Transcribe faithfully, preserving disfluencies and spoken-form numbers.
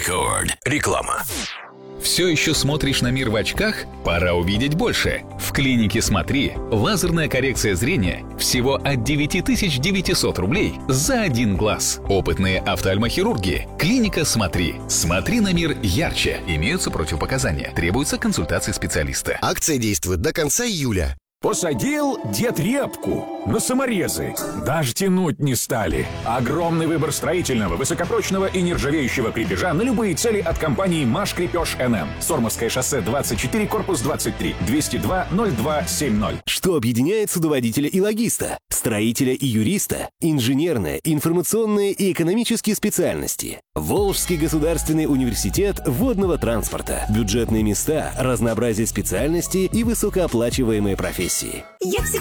Рекорд. Реклама. Все еще смотришь на мир в очках? Пора увидеть больше. В клинике «Смотри» лазерная коррекция зрения всего от девять тысяч девятьсот рублей за один глаз. Опытные офтальмохирурги. Клиника «Смотри». Смотри на мир ярче. Имеются противопоказания. Требуется консультация специалиста. Акция действует до конца июля. Посадил дед репку на саморезы. Даже тянуть не стали. Огромный выбор строительного, высокопрочного и нержавеющего крепежа на любые цели от компании «Маш Крепеж эн эм». Сормовское шоссе двадцать четыре, корпус двадцать три, двести два ноль два семь ноль. Что объединяет судоводителя и логиста, строителя и юриста, инженерные, информационные и экономические специальности? Волжский государственный университет водного транспорта. Бюджетные места, разнообразие специальностей и высокооплачиваемые профессии. Я всегда